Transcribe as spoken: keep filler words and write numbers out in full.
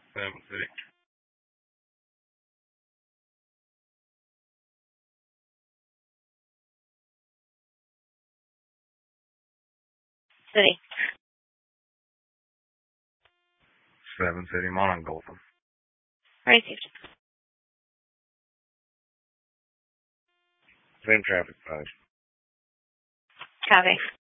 Seven City. City. Seven City Montgolfier. Received. Same traffic size. Copy.